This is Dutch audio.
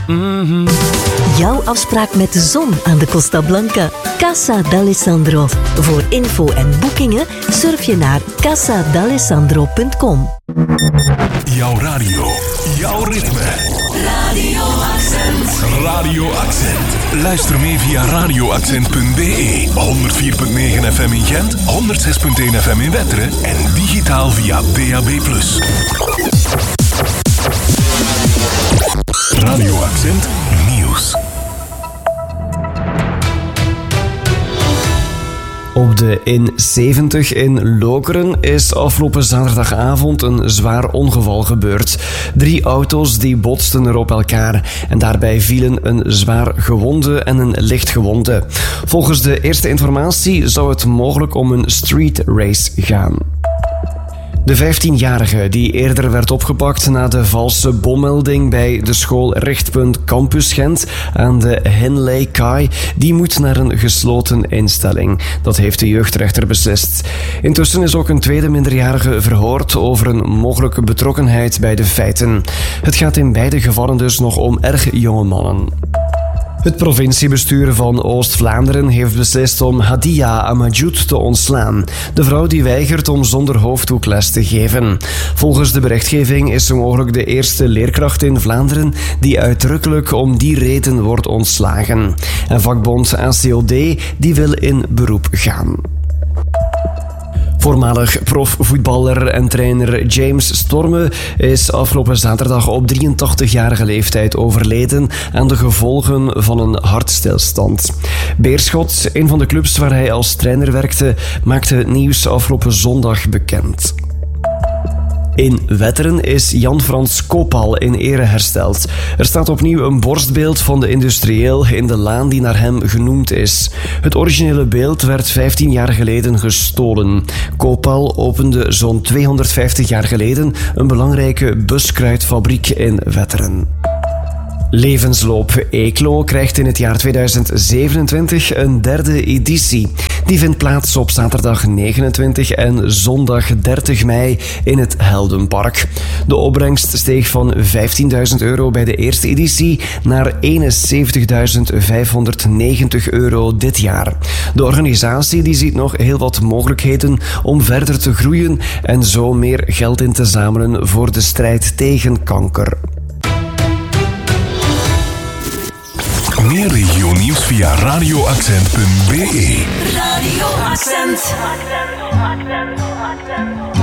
Jouw afspraak met de zon aan de Costa Blanca. Casa d'Alessandro. Voor info en boekingen surf je naar casadalessandro.com. Jouw radio, jouw ritme. Radio Accent. Radio Accent. Luister mee via radioaccent.be. 104.9 FM in Gent, 106.1 FM in Wetteren en digitaal via DAB+. Radio Accent Nieuws. Op de N70 in Lokeren is afgelopen zaterdagavond een zwaar ongeval gebeurd. 3 auto's die botsten er op elkaar en daarbij vielen een zwaar gewonde en een licht gewonde. Volgens de eerste informatie zou het mogelijk om een street race gaan. De 15-jarige die eerder werd opgepakt na de valse bommelding bij de school Richtpunt Campus Gent aan de Henley Kai, die moet naar een gesloten instelling. Dat heeft de jeugdrechter beslist. Intussen is ook een tweede minderjarige verhoord over een mogelijke betrokkenheid bij de feiten. Het gaat in beide gevallen dus nog om erg jonge mannen. Het provinciebestuur van Oost-Vlaanderen heeft beslist om Hadia Amadjoud te ontslaan. De vrouw die weigert om zonder hoofddoek les te geven. Volgens de berichtgeving is ze mogelijk de eerste leerkracht in Vlaanderen die uitdrukkelijk om die reden wordt ontslagen. En vakbond ACOD die wil in beroep gaan. Voormalig profvoetballer en trainer James Storme is afgelopen zaterdag op 83-jarige leeftijd overleden aan de gevolgen van een hartstilstand. Beerschot, een van de clubs waar hij als trainer werkte, maakte het nieuws afgelopen zondag bekend. In Wetteren is Jan-Frans Kopal in ere hersteld. Er staat opnieuw een borstbeeld van de industrieel in de laan die naar hem genoemd is. Het originele beeld werd 15 jaar geleden gestolen. Kopal opende zo'n 250 jaar geleden een belangrijke buskruitfabriek in Wetteren. Levensloop Eeklo krijgt in het jaar 2027 een 3e editie. Die vindt plaats op zaterdag 29 en zondag 30 mei in het Heldenpark. De opbrengst steeg van €15.000 bij de eerste editie naar €71.590 dit jaar. De organisatie die ziet nog heel wat mogelijkheden om verder te groeien en zo meer geld in te zamelen voor de strijd tegen kanker. Meer regionieuws via radioaccent.be. Radio Accent.